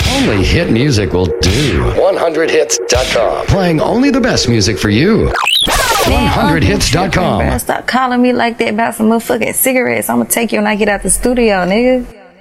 Only hit music will do. 100hits.com. Playing only the best music for you. 100hits.com. Stop calling me like that about some motherfucking cigarettes. I'm gonna take you when I get out the studio, nigga.